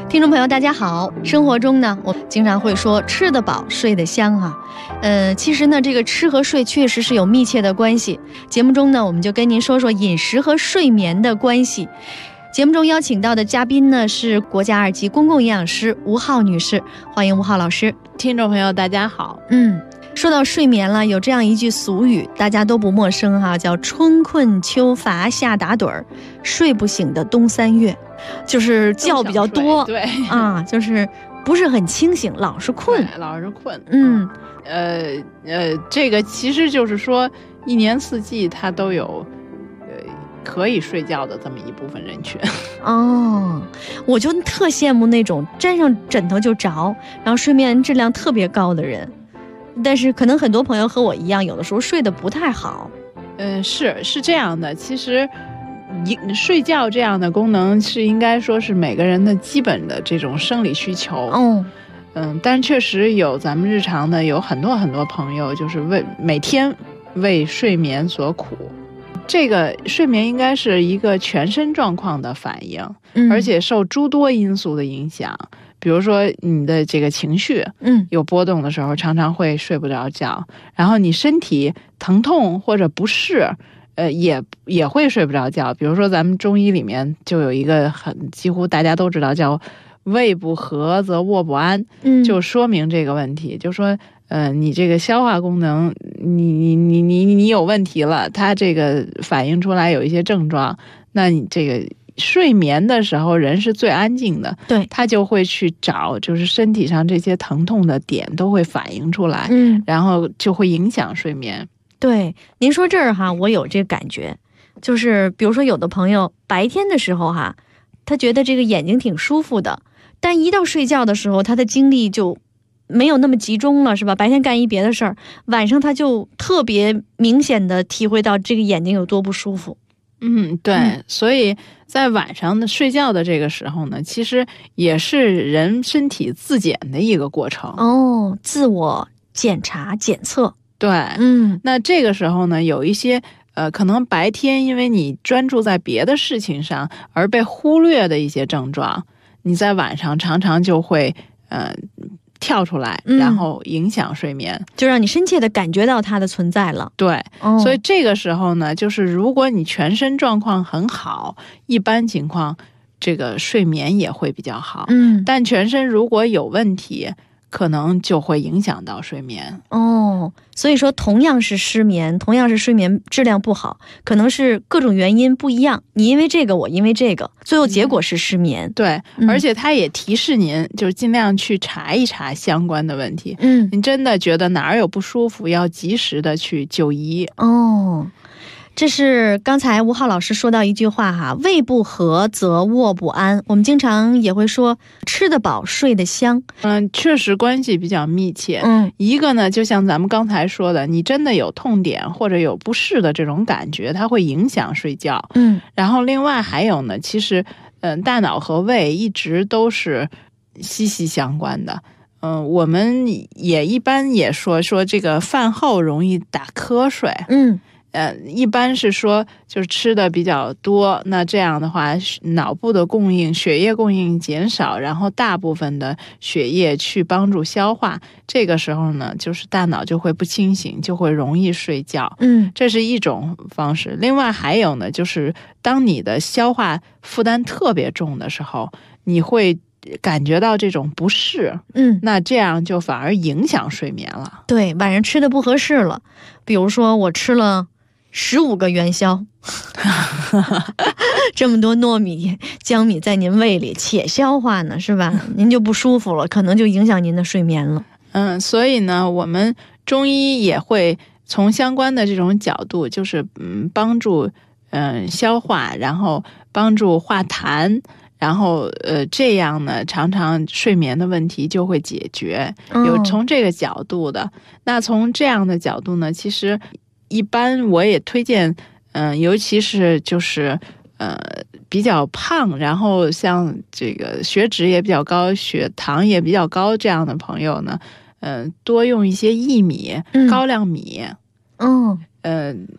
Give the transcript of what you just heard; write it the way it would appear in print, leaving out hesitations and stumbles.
听众朋友大家好，生活中呢我经常会说吃得饱睡得香啊，其实呢这个吃和睡确实是有密切的关系。节目中呢我们就跟您说说饮食和睡眠的关系。节目中邀请到的嘉宾呢是国家2级公共营养师吴浩女士，欢迎吴浩老师。 听众朋友大家好。 说到睡眠了，有这样一句俗语大家都不陌生哈，叫春困秋乏夏打盹儿，睡不醒的冬3月，就是觉比较多， 对啊，就是不是很清醒，老是困。 这个其实就是说一年四季它都有可以睡觉的这么一部分人群。 我就特羡慕那种沾上枕头就着，然后睡眠质量特别高的人。但是可能很多朋友和我一样，有的时候睡得不太好。 是这样的，其实睡觉这样的功能是应该说是每个人的基本的这种生理需求。但确实有咱们日常的有很多朋友就是每天为睡眠所苦。这个睡眠应该是一个全身状况的反应，而且受诸多因素的影响。比如说你的这个情绪有波动的时候，常常会睡不着觉，然后你身体疼痛或者不适也会睡不着觉。比如说咱们中医里面就有一个几乎大家都知道叫胃不和则卧不安，就说明这个问题，就说你这个消化功能你有问题了，它这个反映出来有一些症状，那你这个睡眠的时候人是最安静的， 对， 他就会去找就是身体上这些疼痛的点都会反映出来，然后就会影响睡眠。 对，您说这儿哈，我有这个感觉，就是比如说有的朋友白天的时候哈，他觉得这个眼睛挺舒服的，但一到睡觉的时候他的精力就没有那么集中了，是吧？白天干别的事儿，晚上他就特别明显的体会到这个眼睛有多不舒服。 对，所以在晚上的睡觉的这个时候呢，其实也是人身体自检的一个过程。 自我检查检测。 对，那这个时候呢，有一些可能白天因为你专注在别的事情上而被忽略的一些症状，你在晚上常常就会跳出来，然后影响睡眠， 就让你深切的感觉到它的存在了。 对，所以这个时候呢，就是如果你全身状况很好，一般情况这个睡眠也会比较好。但全身如果有问题，可能就会影响到睡眠。 所以说同样是失眠，同样是睡眠质量不好，可能是各种原因不一样，你因为这个我因为这个，最后结果是失眠。 对，而且它也提示您就是尽量去查一查相关的问题。您真的觉得哪儿有不舒服，要及时的去就医。 这是刚才吴浩老师说到一句话哈，胃不和则卧不安。我们经常也会说吃得饱睡得香。 确实关系比较密切。一个呢，就像咱们刚才说的，你真的有痛点或者有不适的这种感觉，它会影响睡觉。然后另外还有呢，其实大脑和胃一直都是息息相关的。我们也一般也说这个饭后容易打瞌睡。一般是说就是吃的比较多，那这样的话脑部的血液供应减少，然后大部分的血液去帮助消化，这个时候呢就是大脑就会不清醒，就会容易睡觉。这是一种方式。另外还有呢，就是当你的消化负担特别重的时候，你会感觉到这种不适，那这样就反而影响睡眠了。 对，晚上吃的不合适了，比如说我吃了15个元宵这么多糯米江米在您胃里且消化呢，是吧？您就不舒服了，可能就影响您的睡眠了。 所以呢我们中医也会从相关的这种角度，就是帮助消化，然后帮助化痰，然后这样呢常常睡眠的问题就会解决。有从这个角度的。那从这样的角度呢，其实一般我也推荐尤其是就是比较胖，然后像这个血脂也比较高，血糖也比较高这样的朋友呢，多用一些薏米、高粱米。